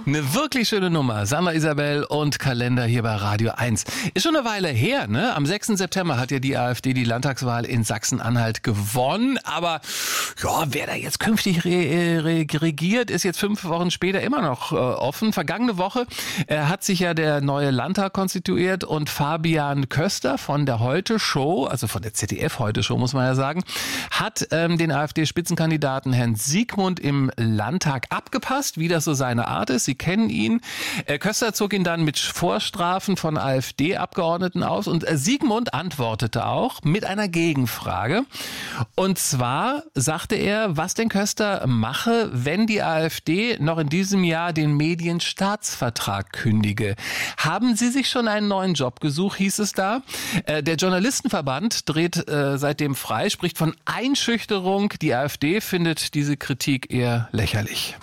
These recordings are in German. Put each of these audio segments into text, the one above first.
Eine wirklich schöne Nummer. Sandra Isabel und Kalender hier bei Radio 1. Ist schon eine Weile her, ne? Am 6. September hat ja die AfD die Landtagswahl in Sachsen-Anhalt gewonnen. Aber ja, wer da jetzt künftig regiert, ist jetzt 5 Wochen später immer noch offen. Vergangene Woche hat sich ja der neue Landtag konstituiert und Fabian Köster von der Heute-Show, also von der ZDF-Heute-Show muss man ja sagen, hat den AfD-Spitzenkandidaten Herrn Siegmund im Landtag abgepasst, wie das so seine Art ist. Sie kennen ihn. Köster zog ihn dann mit Vorstrafen von AfD-Abgeordneten aus und Siegmund antwortete auch mit einer Gegenfrage. Und zwar sagte er, was denn Köster mache, wenn die AfD noch in diesem Jahr den Medienstaatsvertrag kündige. Haben Sie sich schon einen neuen Job gesucht, hieß es da. Der Journalistenverband dreht seitdem frei, spricht von Einschüchterung. Die AfD findet diese Kritik eher lächerlich.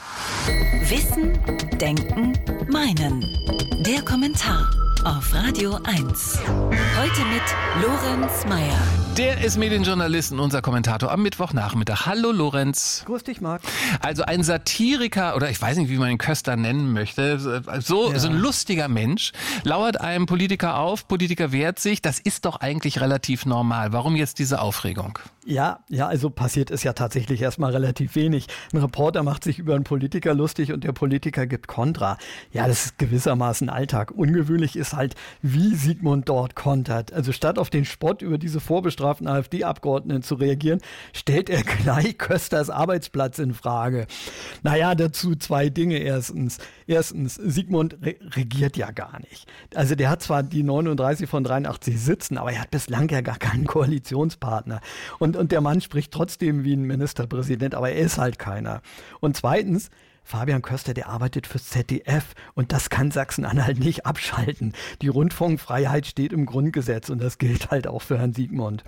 Wissen, denken, meinen. Der Kommentar auf Radio 1. Heute mit Lorenz Meyer. Der ist Medienjournalist und unser Kommentator am Mittwochnachmittag. Hallo Lorenz. Grüß dich, Marc. Also ein Satiriker, oder ich weiß nicht, wie man den Köster nennen möchte, so ein lustiger Mensch, lauert einem Politiker auf, Politiker wehrt sich. Das ist doch eigentlich relativ normal. Warum jetzt diese Aufregung? Ja, also passiert ist ja tatsächlich erstmal relativ wenig. Ein Reporter macht sich über einen Politiker lustig und der Politiker gibt Kontra. Ja, das ist gewissermaßen Alltag. Ungewöhnlich ist halt, wie Siegmund dort kontert. Also statt auf den Spott über diese vorbestraften AfD-Abgeordneten zu reagieren, stellt er gleich Kösters Arbeitsplatz in Frage. Naja, dazu 2 Dinge. Erstens, Siegmund regiert ja gar nicht. Also der hat zwar die 39 von 83 Sitzen, aber er hat bislang ja gar keinen Koalitionspartner. Und der Mann spricht trotzdem wie ein Ministerpräsident, aber er ist halt keiner. Und zweitens, Fabian Köster, der arbeitet fürs ZDF und das kann Sachsen-Anhalt nicht abschalten. Die Rundfunkfreiheit steht im Grundgesetz und das gilt halt auch für Herrn Siegmund.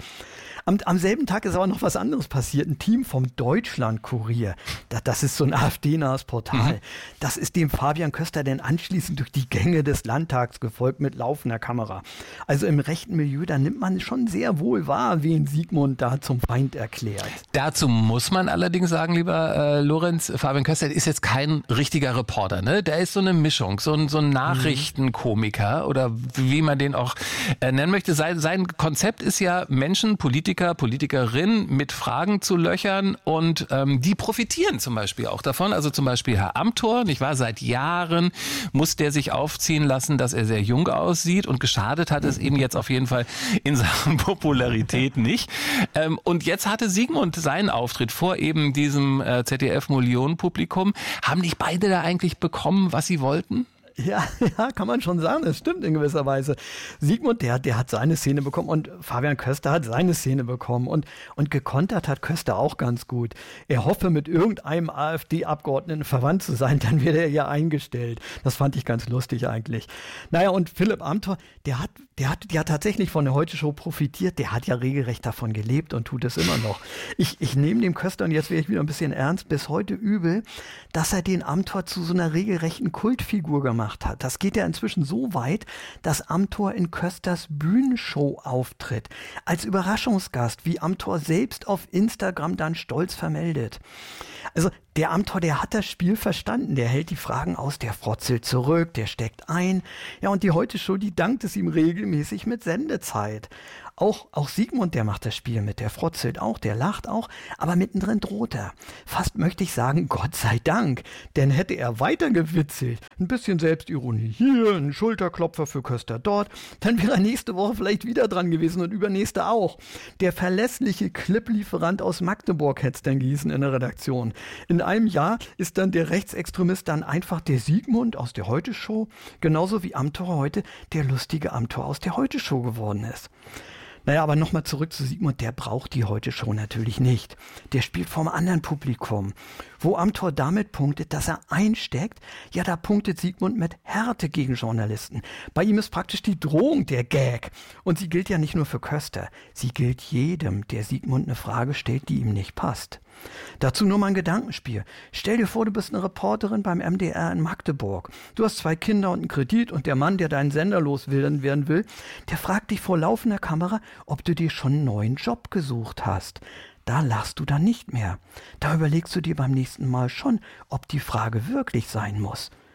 Am selben Tag ist aber noch was anderes passiert. Ein Team vom Deutschland-Kurier, das ist so ein AfD-nahes Portal, das ist dem Fabian Köster dann anschließend durch die Gänge des Landtags gefolgt mit laufender Kamera. Also im rechten Milieu, da nimmt man schon sehr wohl wahr, wen Siegmund da zum Feind erklärt. Dazu muss man allerdings sagen, lieber Lorenz, Fabian Köster ist jetzt kein richtiger Reporter, ne? Der ist so eine Mischung, so ein Nachrichtenkomiker oder wie man den auch nennen möchte. Sein Konzept ist ja, Menschen, Politikerinnen mit Fragen zu löchern und die profitieren zum Beispiel auch davon. Also zum Beispiel Herr Amthor, nicht wahr? Seit Jahren muss der sich aufziehen lassen, dass er sehr jung aussieht und geschadet hat es eben jetzt auf jeden Fall in Sachen Popularität nicht. Und jetzt hatte Siegmund seinen Auftritt vor eben diesem ZDF-Millionenpublikum. Haben nicht beide da eigentlich bekommen, was sie wollten? Ja, kann man schon sagen, das stimmt in gewisser Weise. Siegmund, der hat seine Szene bekommen und Fabian Köster hat seine Szene bekommen und gekontert hat Köster auch ganz gut. Er hoffe, mit irgendeinem AfD-Abgeordneten verwandt zu sein, dann wird er ja eingestellt. Das fand ich ganz lustig eigentlich. Naja, und Philipp Amthor, der hat ja tatsächlich von der Heute-Show profitiert, der hat ja regelrecht davon gelebt und tut es immer noch. Ich nehme dem Köster, und jetzt wäre ich wieder ein bisschen ernst, bis heute übel, dass er den Amthor zu so einer regelrechten Kultfigur gemacht hat. Das geht ja inzwischen so weit, dass Amthor in Kösters Bühnenshow auftritt. Als Überraschungsgast, wie Amthor selbst auf Instagram dann stolz vermeldet. Also der Amthor, der hat das Spiel verstanden. Der hält die Fragen aus, der frotzelt zurück, der steckt ein. Ja, und die Heute-Show, die dankt es ihm regelmäßig mit Sendezeit. Auch Siegmund, der macht das Spiel mit, der frotzelt auch, der lacht auch, aber mittendrin droht er. Fast möchte ich sagen, Gott sei Dank, denn hätte er weiter gewitzelt, ein bisschen Selbstironie hier, ein Schulterklopfer für Köster dort, dann wäre er nächste Woche vielleicht wieder dran gewesen und übernächste auch. Der verlässliche Cliplieferant aus Magdeburg hätte es dann gießen in der Redaktion. In einem Jahr ist dann der Rechtsextremist dann einfach der Siegmund aus der Heute-Show, genauso wie Amthor heute der lustige Amthor aus der Heute-Show geworden ist. Naja, aber nochmal zurück zu Siegmund, der braucht die Heute-Show natürlich nicht. Der spielt vorm anderen Publikum. Wo Amthor damit punktet, dass er einsteckt, ja, da punktet Siegmund mit Härte gegen Journalisten. Bei ihm ist praktisch die Drohung der Gag. Und sie gilt ja nicht nur für Köster, sie gilt jedem, der Siegmund eine Frage stellt, die ihm nicht passt. Dazu nur mal ein Gedankenspiel. Stell dir vor, du bist eine Reporterin beim MDR in Magdeburg. Du hast 2 Kinder und einen Kredit und der Mann, der deinen Sender loswerden will, der fragt dich vor laufender Kamera, ob du dir schon einen neuen Job gesucht hast. Da lachst du dann nicht mehr. Da überlegst du dir beim nächsten Mal schon, ob die Frage wirklich sein muss.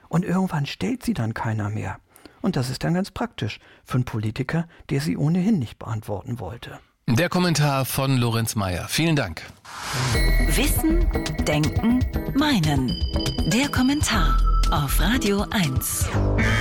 Und irgendwann stellt sie dann keiner mehr. Und das ist dann ganz praktisch für einen Politiker, der sie ohnehin nicht beantworten wollte. Der Kommentar von Lorenz Meyer. Vielen Dank. Wissen, Denken, Meinen. Der Kommentar auf Radio 1.